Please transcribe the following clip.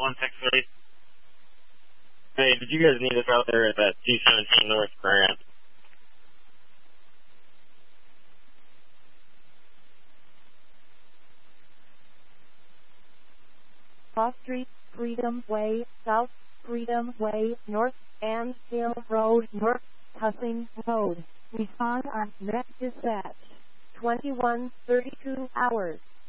163. Hey, did you guys need us out there at that 217 North Grant? Cross Street, Freedom Way, South, Freedom Way, North, and Hill Road, North, Cussing Road. Respond on next dispatch. 21:32 hours.